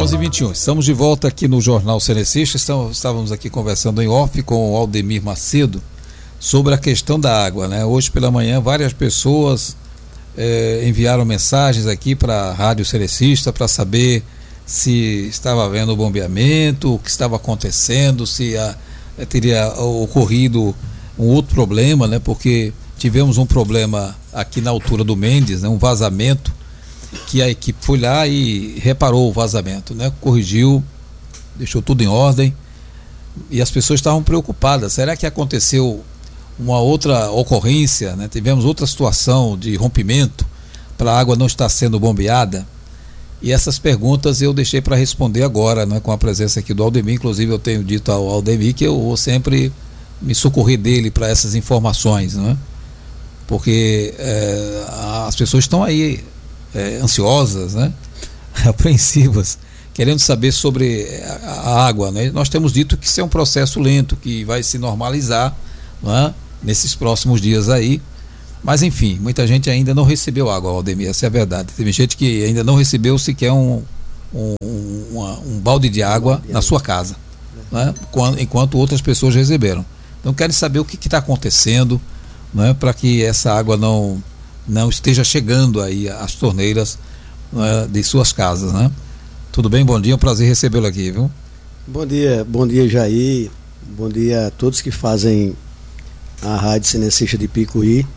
11h21, estamos de volta aqui no Jornal Cenecista. Estávamos aqui conversando em off com o Aldemir Macedo sobre a questão da água, né? Hoje pela manhã várias pessoas enviaram mensagens aqui para a Rádio Cenecista para saber se estava havendo bombeamento, o que estava acontecendo, se teria ocorrido um outro problema, né? Porque tivemos um problema aqui na altura do Mendes, né? Um vazamento, que a equipe foi lá e reparou o vazamento, né? Corrigiu, deixou tudo em ordem, e as pessoas estavam preocupadas. Será que aconteceu uma outra ocorrência, né? Tivemos outra situação de rompimento para a água não estar sendo bombeada? E essas perguntas eu deixei para responder agora, né? Com a presença aqui do Aldemir. Inclusive eu tenho dito ao Aldemir que eu vou sempre me socorrer dele para essas informações, né? Porque as pessoas estão aí ansiosas, né? Apreensivas, querendo saber sobre a água, né? Nós temos dito que isso é um processo lento, que vai se normalizar, né? Nesses próximos dias aí, mas enfim, muita gente ainda não recebeu água, Aldemir, essa é a verdade. Tem gente que ainda não recebeu sequer um balde de água na sua casa, né? Enquanto outras pessoas receberam. Então querem saber o que está acontecendo, né? Para que essa água não esteja chegando aí às torneiras, né, de suas casas, né? Tudo bem? Bom dia, é um prazer recebê-lo aqui, viu? Bom dia Jair, bom dia a todos que fazem a Rádio Cenecista de Picuí.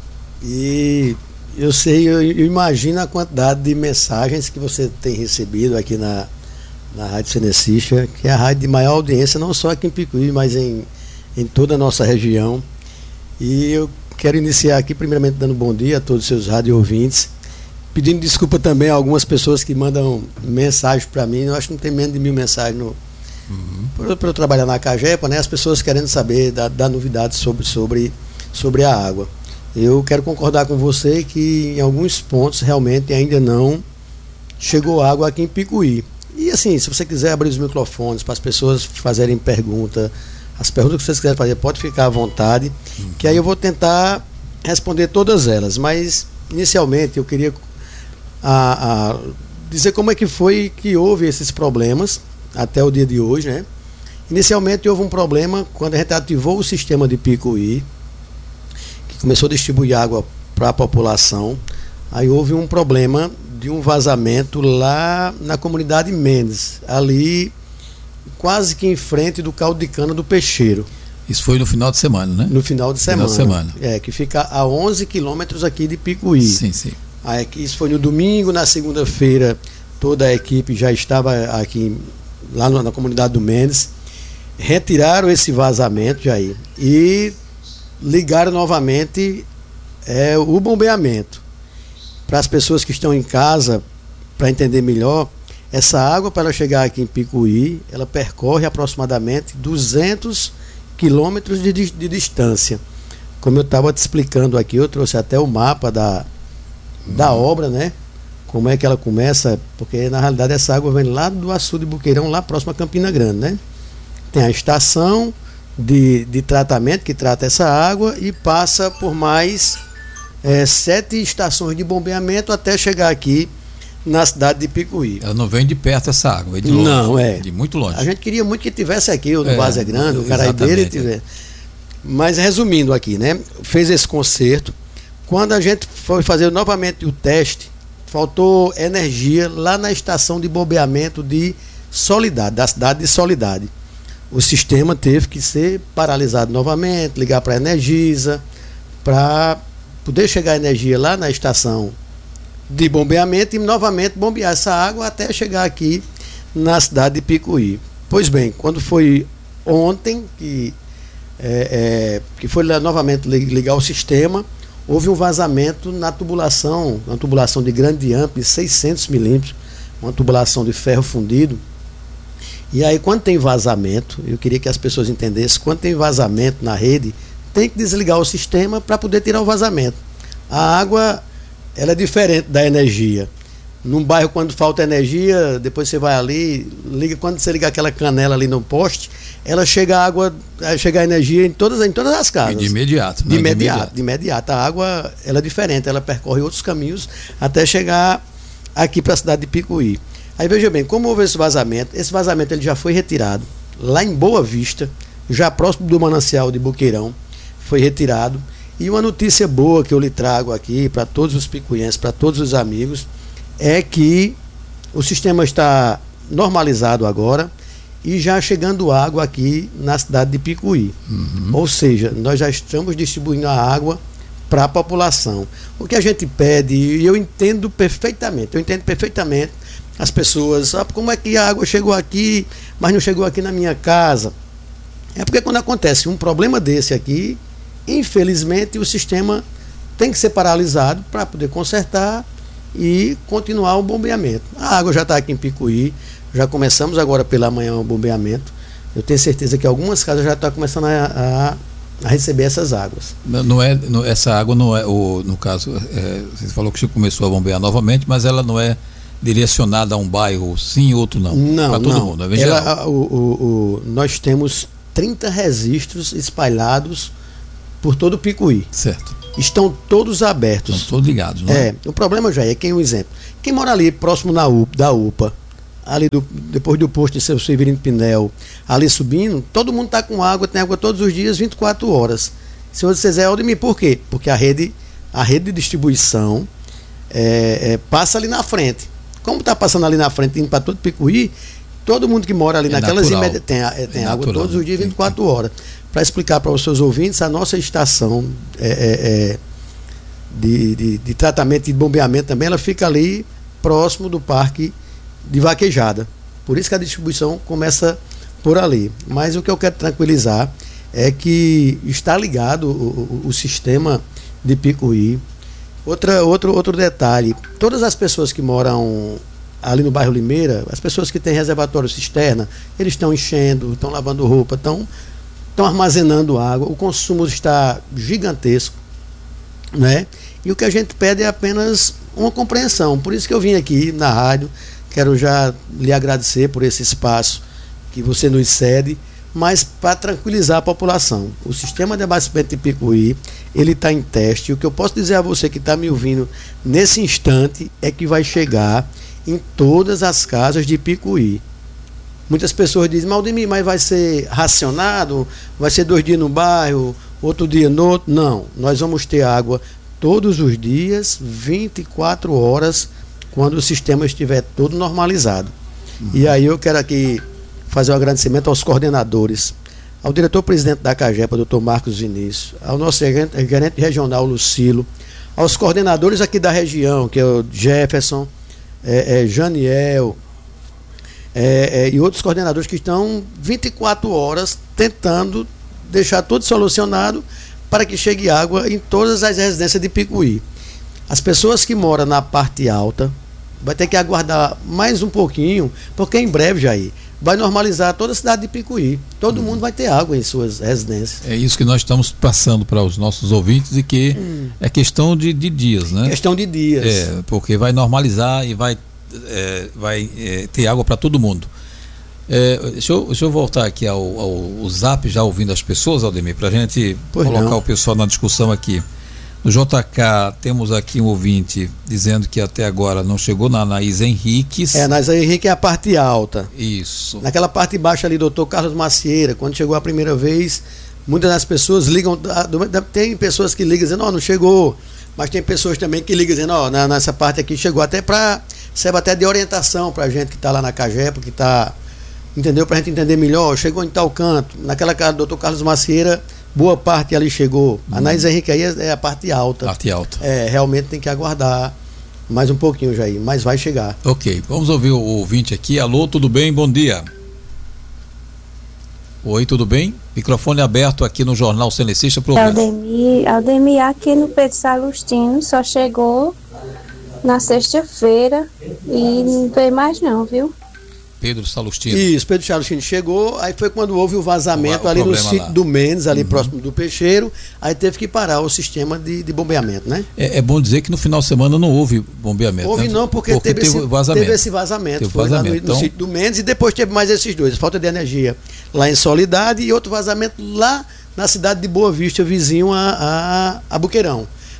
E eu imagino a quantidade de mensagens que você tem recebido aqui na Rádio Cenecista, que é a rádio de maior audiência, não só aqui em Picuí, mas em toda a nossa região. E eu quero iniciar aqui primeiramente dando bom dia a todos os seus rádio ouvintes, pedindo desculpa também a algumas pessoas que mandam mensagens para mim. Eu acho que não tem menos de 1000 mensagens para eu trabalhar na Cagepa, né? As pessoas querendo saber da novidade sobre a água. Eu quero concordar com você que em alguns pontos realmente ainda não chegou água aqui em Picuí. E assim, se você quiser abrir os microfones para as pessoas fazerem pergunta, as perguntas que vocês quiserem fazer, pode ficar à vontade, que aí eu vou tentar responder todas elas. Mas inicialmente eu queria dizer como é que foi que houve esses problemas até o dia de hoje, né? Inicialmente houve um problema quando a gente ativou o sistema de Picuí, que começou a distribuir água para a população. Aí houve um problema de um vazamento lá na comunidade Mendes, ali quase que em frente do caldo de cana do Peixeiro. Isso foi no final de semana, né? No final de semana. Que fica a 11 quilômetros aqui de Picuí. Sim. Aí, isso foi no domingo. Na segunda-feira toda a equipe já estava aqui lá na comunidade do Mendes, retiraram esse vazamento, Jair, e ligaram novamente o bombeamento. Para as pessoas que estão em casa, para entender melhor, essa água, para ela chegar aqui em Picuí, ela percorre aproximadamente 200 quilômetros de distância. Como eu estava te explicando aqui, eu trouxe até o mapa da obra, né? Como é que ela começa, porque na realidade essa água vem lá do açude de Buqueirão, lá próximo a Campina Grande, né? Tem a estação de tratamento que trata essa água e passa por mais 7 estações de bombeamento até chegar aqui na cidade de Picuí. Ela não vem de perto essa água, vem de longe. Não, de muito longe. A gente queria muito que tivesse aqui, ou no Vaza Grande, o Caraibeira tivesse. Mas resumindo aqui, né? Fez esse conserto. Quando a gente foi fazer novamente o teste, faltou energia lá na estação de bombeamento de Soledade, da cidade de Soledade. O sistema teve que ser paralisado novamente, ligar para a Energisa, para poder chegar a energia lá na estação de bombeamento e novamente bombear essa água até chegar aqui na cidade de Picuí. Pois bem, quando foi ontem que foi lá novamente ligar o sistema, houve um vazamento na tubulação, uma tubulação de grande diâmetro, de 600 milímetros, uma tubulação de ferro fundido. E aí, quando tem vazamento, eu queria que as pessoas entendessem, quando tem vazamento na rede, tem que desligar o sistema para poder tirar o vazamento. A água, ela é diferente da energia. Num bairro, quando falta energia, depois você vai ali, liga, quando você liga aquela canela ali no poste, ela chega a água, chega a energia em todas as casas. E de imediato. De imediato. A água, ela é diferente, ela percorre outros caminhos até chegar aqui para a cidade de Picuí. Aí veja bem, como houve esse vazamento ele já foi retirado lá em Boa Vista, já próximo do manancial de Boqueirão, foi retirado. E uma notícia boa que eu lhe trago aqui para todos os picuienses, para todos os amigos, é que o sistema está normalizado agora e já chegando água aqui na cidade de Picuí. Ou seja, nós já estamos distribuindo a água para a população. O que a gente pede, e eu entendo perfeitamente as pessoas, como é que a água chegou aqui, mas não chegou aqui na minha casa? É porque quando acontece um problema desse aqui, infelizmente o sistema tem que ser paralisado para poder consertar e continuar o bombeamento. A água já está aqui em Picuí, já começamos agora pela manhã o bombeamento. Eu tenho certeza que algumas casas já estão começando a receber essas águas. Essa água não é, no caso, você falou que começou a bombear novamente, mas ela não é direcionada a um bairro sim, outro não. Não, para todo mundo, é bem geral. Nós temos 30 registros espalhados por todo o Picuí. Certo. Estão todos abertos. Estão todos ligados, não é? O problema já é, um exemplo, quem mora ali próximo da UPA, ali depois do posto de Seu Severino Pinel, ali subindo, todo mundo está com água, tem água todos os dias, 24 horas. Se você quiser, Aldemir, por quê? Porque a rede de distribuição passa ali na frente. Como está passando ali na frente, indo para todo Picuí, todo mude que mora ali naquelas tem água todos os dias, 24 horas. Para explicar para os seus ouvintes, a nossa estação de tratamento e de bombeamento também, ela fica ali próximo do Parque de Vaquejada. Por isso que a distribuição começa por ali. Mas o que eu quero tranquilizar é que está ligado o sistema de Picuí. Outro detalhe, todas as pessoas que moram ali no bairro Limeira, as pessoas que têm reservatório cisterna, eles estão enchendo, estão lavando roupa, estão armazenando água, o consumo está gigantesco, né? E o que a gente pede é apenas uma compreensão. Por isso que eu vim aqui na rádio, quero já lhe agradecer por esse espaço que você nos cede, mas para tranquilizar a população. O sistema de abastecimento de Picuí, ele está em teste. O que eu posso dizer a você que está me ouvindo nesse instante é que vai chegar em todas as casas de Picuí. Muitas pessoas dizem, Aldemir, mas vai ser racionado? Vai ser 2 dias no bairro, outro dia no outro? Não, nós vamos ter água todos os dias, 24 horas, quando o sistema estiver todo normalizado. E aí eu quero aqui fazer um agradecimento aos coordenadores, ao diretor-presidente da CAGEPA, doutor Marcos Vinícius, ao nosso gerente regional, Lucilo, aos coordenadores aqui da região, que é o Jefferson, Janiel, e outros coordenadores que estão 24 horas tentando deixar tudo solucionado para que chegue água em todas as residências de Picuí. As pessoas que moram na parte alta vai ter que aguardar mais um pouquinho, porque em breve, Jair, vai normalizar toda a cidade de Picuí. Todo mundo vai ter água em suas residências. É isso que nós estamos passando para os nossos ouvintes, e que é questão de dias, né? Questão de dias. Porque vai normalizar e vai ter água para todo mundo. Deixa eu voltar aqui ao Zap, já ouvindo as pessoas, Aldemir, para a gente colocar o pessoal na discussão aqui. No JK, temos aqui um ouvinte dizendo que até agora não chegou na Anaís Henriques. Na Anaís Henrique é a parte alta. Isso. Naquela parte baixa ali, doutor Carlos Macieira, quando chegou a primeira vez, muitas das pessoas ligam, tem pessoas que ligam dizendo, não chegou, mas tem pessoas também que ligam dizendo, nessa parte aqui chegou, até serve até de orientação para a gente que está lá na CAGEPA, que está, entendeu? Para a gente entender melhor, chegou em tal canto, naquela casa do doutor Carlos Macieira, boa parte ali chegou. A Anaís Henrique aí é a parte alta. Parte alta. Realmente tem que aguardar mais um pouquinho, Jair, mas vai chegar. Ok, vamos ouvir o ouvinte aqui. Alô, tudo bem? Bom dia. Oi, tudo bem? Microfone aberto aqui no Jornal Selecista. Aldemir, aqui no Pedro Salustino só chegou na sexta-feira e não veio mais não, viu? Pedro Salustino. Isso, Pedro Salustino chegou, aí foi quando houve o vazamento ali no sítio do Mendes, ali próximo do Peixeiro, aí teve que parar o sistema de bombeamento, né? É bom dizer que no final de semana não houve bombeamento. Houve, né? Não, porque teve esse vazamento. Foi lá no sítio do Mendes, e depois teve mais esses dois, falta de energia lá em Soledade e outro vazamento lá na cidade de Boa Vista, vizinho a Boqueirão.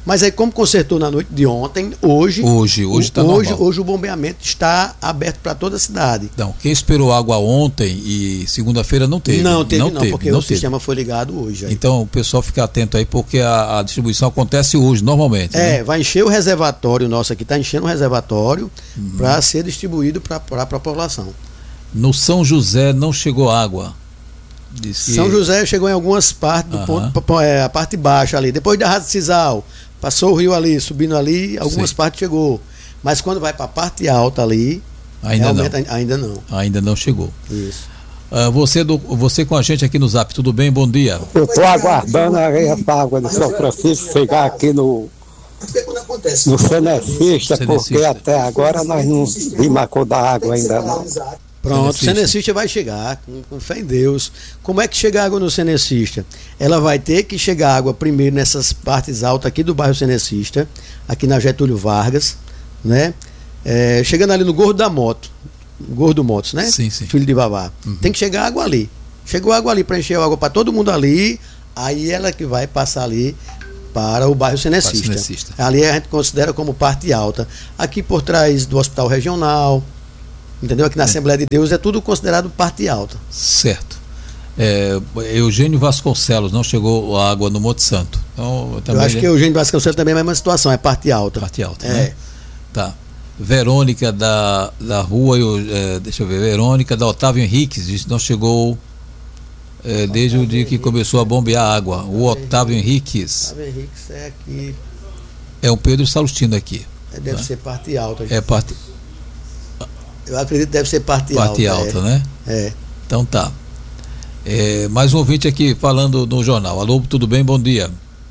Mas aí, como consertou na noite de ontem, hoje está normal. Hoje o bombeamento está aberto para toda a cidade. Não, quem esperou água ontem e segunda-feira não teve. Não teve, porque o sistema foi ligado hoje. Aí. Então o pessoal fica atento aí, porque a distribuição acontece hoje, normalmente. Né? Vai encher o reservatório nosso aqui, está enchendo o reservatório para ser distribuído para a população. No São José não chegou água. São José chegou em algumas partes do ponto, a parte baixa ali, depois da Rádio Cisal, passou o rio ali, subindo ali, algumas partes chegou. Mas quando vai para a parte alta ali, ainda não chegou. Isso. Você com a gente aqui no Zap, tudo bem? Bom dia. Eu estou aguardando essa água de São Francisco chegar aqui no Cenecista, porque até agora nós não vimos a cor da água ainda não. Pronto, o Cenecista vai chegar, com fé em Deus. Como é que chega a água no Cenecista? Ela vai ter que chegar água primeiro nessas partes altas aqui do bairro Cenecista, aqui na Getúlio Vargas, né? Chegando ali no Gordo da Moto, Gordo Motos, né? Sim. Filho de Vavá. Tem que chegar água ali. Chegou água ali, para encher a água para todo mundo ali, aí ela que vai passar ali para o bairro Cenecista. Ali a gente considera como parte alta. Aqui por trás do Hospital Regional, entendeu? Aqui na Assembleia de Deus é tudo considerado parte alta. Certo. Eugênio Vasconcelos, não chegou a água no Monte Santo. Então, eu acho que Eugênio Vasconcelos também é a mesma situação, é parte alta. Parte alta, né? Tá. Verônica da rua, Verônica da Otávio Henriques, diz que não chegou desde o dia que começou a bombear a água. O Otávio Henriques. Otávio Henriques é aqui. É o Pedro Salustino aqui. Deve ser parte alta. Eu acredito que deve ser parte alta. Parte alta, né? Então tá. Mais um ouvinte aqui falando no jornal. Alô, tudo bem? Bom dia.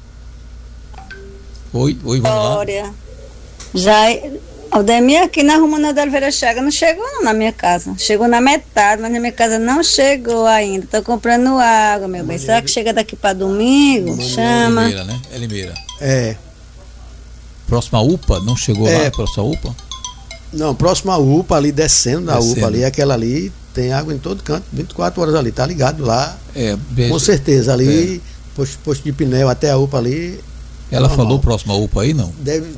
Oi, vamos lá. Aldemir, aqui na Rua da Oliveira Chaga não chegou não na minha casa. Chegou na metade, mas na minha casa não chegou ainda. Tô comprando água, meu bem. Será que chega daqui para domingo? Chama. Limeira, né? É Limeira. Próxima UPA? Não chegou lá? Próxima UPA? Não, próxima UPA ali, descendo da UPA ali, aquela ali tem água em todo canto, 24 horas ali, tá ligado lá. Com certeza, ali, posto de pneu até a UPA ali. Ela falou próxima UPA aí, não? Deve.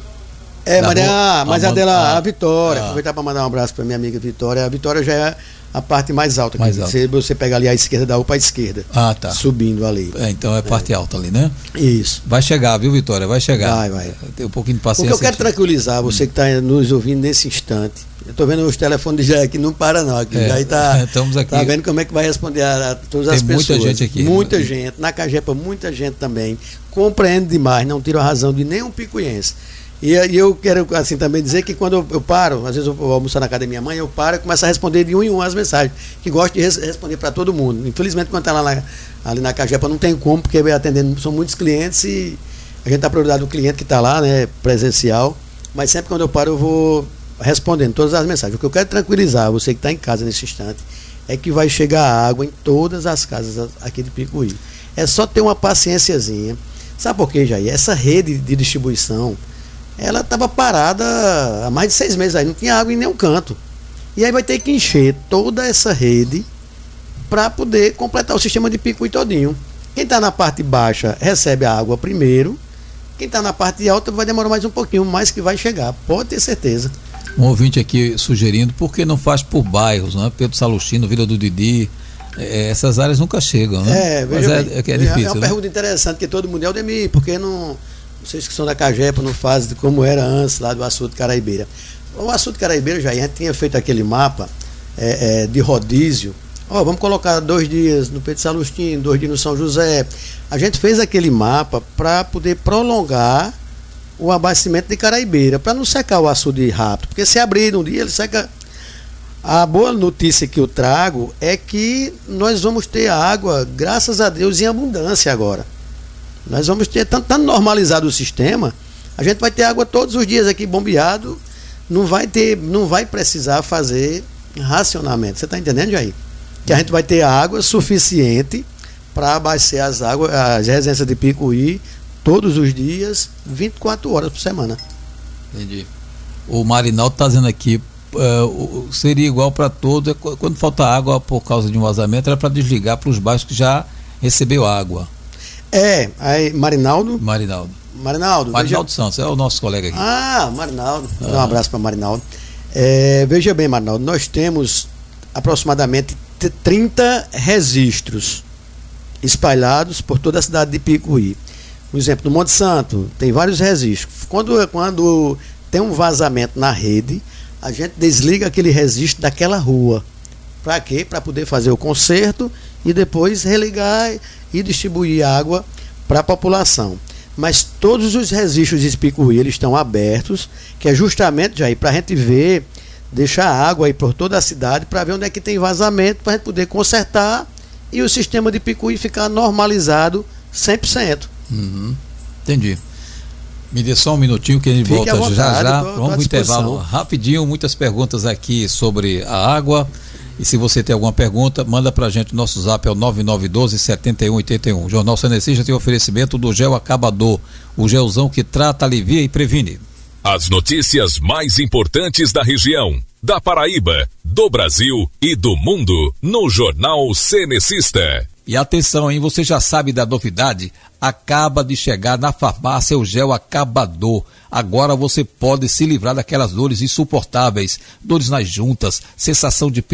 Mas a Vitória, aproveitar para mandar um abraço para minha amiga Vitória. A Vitória já é a parte mais alta. Você pega ali a esquerda da UPA, à esquerda. Tá. Subindo ali. Então é parte alta ali, né? Isso. Vai chegar, viu, Vitória? Vai chegar. Vai. Tem um pouquinho de paciência. Porque eu quero tranquilizar você que está nos ouvindo nesse instante. Eu estou vendo os telefones de Jair aqui, não para não. Aqui já estamos aqui. Tá vendo como é que vai responder a todas as pessoas. Tem muita gente aqui. Muita gente. Na Cagepa, muita gente também. Compreende demais, não tira a razão de nenhum picuiense. E eu quero assim também dizer que quando eu paro, às vezes eu vou almoçar na casa da minha mãe, eu paro e começo a responder de um em um as mensagens, que gosto de responder para todo mundo. Infelizmente, quando está ali na Cagepa, não tem como, porque atendendo, são muitos clientes e a gente dá prioridade do cliente que está lá, né, presencial, mas sempre quando eu paro eu vou respondendo todas as mensagens. O que eu quero tranquilizar você que está em casa nesse instante é que vai chegar água em todas as casas aqui de Picuí. É só ter uma paciênciazinha. Sabe por quê, Jair? Essa rede de distribuição, ela estava parada há mais de 6 meses aí, não tinha água em nenhum canto. E aí vai ter que encher toda essa rede para poder completar o sistema de Picuí todinho. Quem está na parte baixa recebe a água primeiro, quem está na parte alta vai demorar mais um pouquinho, mas que vai chegar, pode ter certeza. Um ouvinte aqui sugerindo, por que não faz por bairros, né? Pedro Salustino, Vila do Didi, essas áreas nunca chegam, né? É difícil. É uma pergunta interessante que todo mundo é, Aldemir, porque não... Vocês que são da Cagepa não fazem como era antes lá do Açude Caraibeira. O Açude Caraibeira já tinha feito aquele mapa de rodízio. Vamos colocar 2 dias no Pedro Salustino, 2 dias no São José. A gente fez aquele mapa para poder prolongar o abastecimento de Caraibeira, para não secar o açude rápido. Porque se abrir um dia, ele seca. A boa notícia que eu trago é que nós vamos ter água, graças a Deus, em abundância agora. Nós vamos ter, tanto normalizado o sistema, a gente vai ter água todos os dias aqui bombeado, não vai precisar fazer racionamento. Você está entendendo, Jair? Que a gente vai ter água suficiente para abastecer as residências de Picuí todos os dias, 24 horas por semana. Entendi. O Marinaldo está dizendo aqui, seria igual para todos, quando falta água por causa de um vazamento, era para desligar para os bairros que já recebeu água. Aí Marinaldo. Marinaldo Santos, é o nosso colega aqui. Marinaldo, um abraço para Marinaldo. Veja bem, Marinaldo, nós temos aproximadamente 30 registros espalhados por toda a cidade de Picuí. Por exemplo, no Monte Santo tem vários registros. Quando tem um vazamento na rede, a gente desliga aquele registro daquela rua. Para quê? Para poder fazer o conserto e depois religar e distribuir água para a população. Mas todos os registros de Picuí, eles estão abertos, que é justamente, Jair, para a gente ver, deixar água aí por toda a cidade, para ver onde é que tem vazamento, para a gente poder consertar e o sistema de Picuí ficar normalizado 100%. Entendi. Me dê só um minutinho que a gente volta já. Vamos para o intervalo rapidinho. Muitas perguntas aqui sobre a água. E se você tem alguma pergunta, manda pra gente. O nosso zap é o 9912-7181. O Jornal Cenecista tem oferecimento do Gel Acabador, o gelzão que trata, alivia e previne. As notícias mais importantes da região, da Paraíba, do Brasil e do mundo, no Jornal Cenecista. E atenção, hein? Você já sabe da novidade? Acaba de chegar na farmácia o Gel Acabador. Agora você pode se livrar daquelas dores insuportáveis, dores nas juntas, sensação de